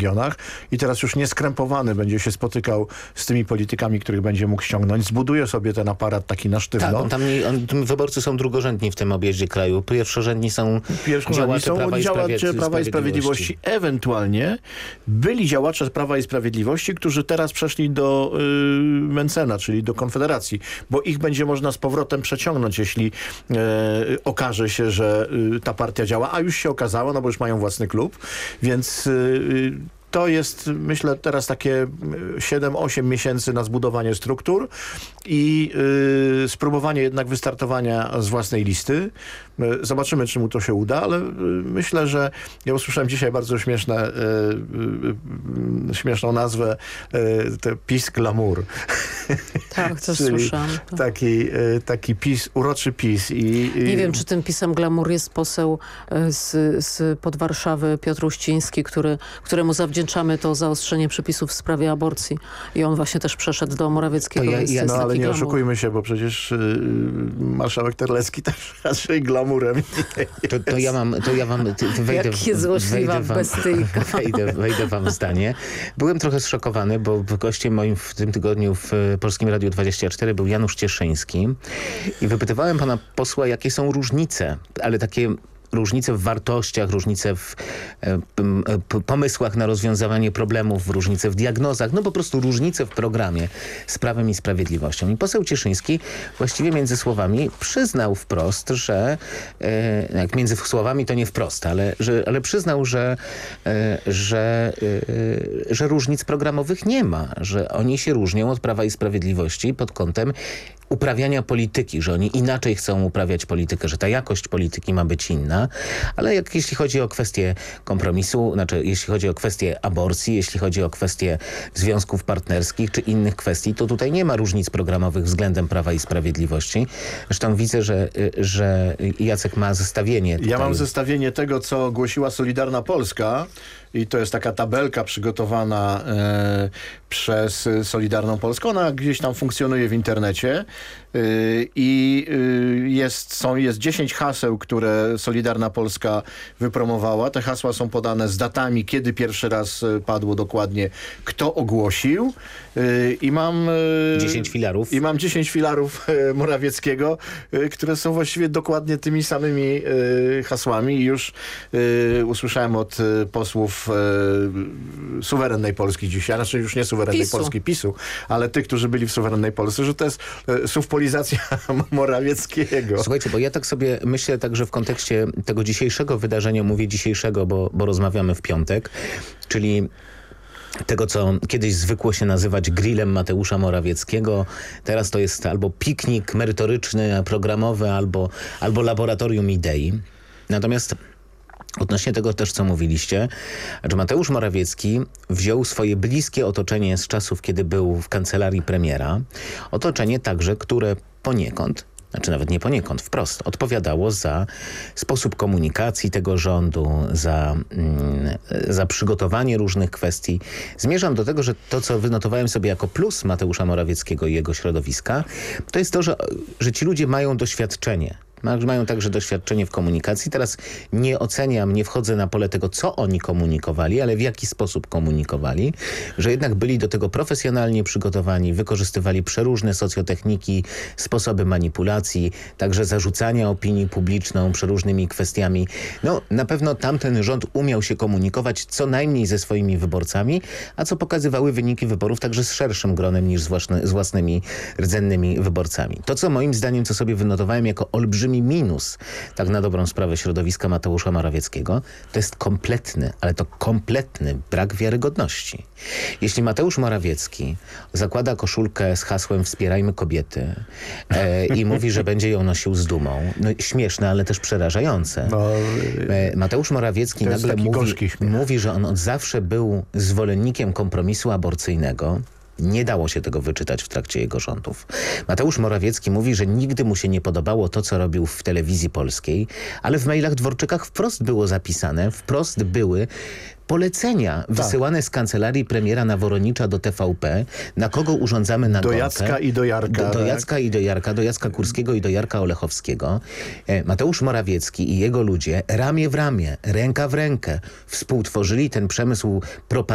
regionach i teraz już nieskrępowany będzie się spotykał z tymi politykami, których będzie mógł ściągnąć. Zbuduje sobie ten aparat taki na sztywno. Tak, tam wyborcy są drugorzędni w tym objeździe kraju. Pierwszorzędni są działacze Prawa i Sprawiedliwości. Ewentualnie byli działacze Prawa i Sprawiedliwości, którzy teraz przeszli do Mencena, czyli do Konfederacji, bo ich będzie można z powrotem przeciągnąć, jeśli okaże się, że ta partia działa, a już się okazała, no bo już mają własny klub, więc to jest, myślę, teraz takie 7-8 miesięcy na zbudowanie struktur i spróbowanie jednak wystartowania z własnej listy. Zobaczymy, czy mu to się uda, ale myślę, że ja usłyszałem dzisiaj bardzo śmieszną nazwę, PiS Glamour. Tak, to słyszałam. Taki PiS, uroczy PiS. Nie wiem, czy tym PiS-em Glamour jest poseł z pod Warszawy Piotr Uściński, któremu zawdzięczamy to zaostrzenie przepisów w sprawie aborcji. I on właśnie też przeszedł do Morawieckiego. No ale nie oszukujmy się, bo przecież marszałek Terlecki też raczej glamurem Jakie złośliwa bestyjka. Wejdę wam w zdanie. Byłem trochę zszokowany, bo gościem moim w tym tygodniu w Polskim Radiu 24 był Janusz Cieszyński i wypytywałem pana posła, jakie są różnice, ale takie różnice w wartościach, różnice w pomysłach na rozwiązywanie problemów, różnice w diagnozach, no po prostu różnice w programie z Prawem i Sprawiedliwością. I poseł Cieszyński właściwie między słowami przyznał wprost, że jak między słowami to nie wprost, ale przyznał, że różnic programowych nie ma, że oni się różnią od Prawa i Sprawiedliwości pod kątem uprawiania polityki, że oni inaczej chcą uprawiać politykę, że ta jakość polityki ma być inna, ale jeśli chodzi o kwestię kompromisu, znaczy jeśli chodzi o kwestię aborcji, jeśli chodzi o kwestię związków partnerskich czy innych kwestii, to tutaj nie ma różnic programowych względem Prawa i Sprawiedliwości. Zresztą widzę, że Jacek ma zestawienie. Ja mam zestawienie tego, co głosiła Solidarna Polska i to jest taka tabelka przygotowana przez Solidarną Polską. Ona gdzieś tam funkcjonuje w internecie i jest 10 haseł, które Solidarna Polska wypromowała. Te hasła są podane z datami, kiedy pierwszy raz padło dokładnie, kto ogłosił. I mam 10 filarów. I mam 10 filarów Morawieckiego, które są właściwie dokładnie tymi samymi hasłami. I już usłyszałem od posłów suwerennej Polski dzisiaj, znaczy już nie suwerennej Polski, PiS-u, ale tych, którzy byli w suwerennej Polsce, że to jest sufpolizacja Morawieckiego. Słuchajcie, bo ja tak sobie myślę także w kontekście tego dzisiejszego wydarzenia, mówię dzisiejszego, bo rozmawiamy w piątek, czyli tego, co kiedyś zwykło się nazywać grillem Mateusza Morawieckiego. Teraz to jest albo piknik merytoryczny, programowy, albo laboratorium idei. Natomiast odnośnie tego też, co mówiliście, że Mateusz Morawiecki wziął swoje bliskie otoczenie z czasów, kiedy był w kancelarii premiera. Otoczenie także, które poniekąd, znaczy nawet nie poniekąd, wprost odpowiadało za sposób komunikacji tego rządu, za przygotowanie różnych kwestii. Zmierzam do tego, że to, co wynotowałem sobie jako plus Mateusza Morawieckiego i jego środowiska, to jest to, że ci ludzie mają doświadczenie. Mają także doświadczenie w komunikacji. Teraz nie oceniam, nie wchodzę na pole tego, co oni komunikowali, ale w jaki sposób komunikowali, że jednak byli do tego profesjonalnie przygotowani, wykorzystywali przeróżne socjotechniki, sposoby manipulacji, także zarzucania opinii publiczną przeróżnymi kwestiami. No, na pewno tamten rząd umiał się komunikować co najmniej ze swoimi wyborcami, a co pokazywały wyniki wyborów także z szerszym gronem niż z własnymi rdzennymi wyborcami. To, co moim zdaniem, co sobie wynotowałem jako olbrzymi minus, tak na dobrą sprawę, środowiska Mateusza Morawieckiego, to jest kompletny, ale to kompletny brak wiarygodności. Jeśli Mateusz Morawiecki zakłada koszulkę z hasłem "Wspierajmy kobiety" i mówi, że będzie ją nosił z dumą, no śmieszne, ale też przerażające. Mateusz Morawiecki nagle mówi, że on od zawsze był zwolennikiem kompromisu aborcyjnego. Nie dało się tego wyczytać w trakcie jego rządów. Mateusz Morawiecki mówi, że nigdy mu się nie podobało to, co robił w telewizji polskiej, ale w mailach Dworczykach wprost było zapisane, wprost były polecenia wysyłane z kancelarii premiera Naworonicza do TVP, na kogo urządzamy nagonkę. Do Jacka i do Jarka. Do Jacka i do Jarka, do Jacka Kurskiego i do Jarka Olechowskiego. Mateusz Morawiecki i jego ludzie ramię w ramię, ręka w rękę współtworzyli ten przemysł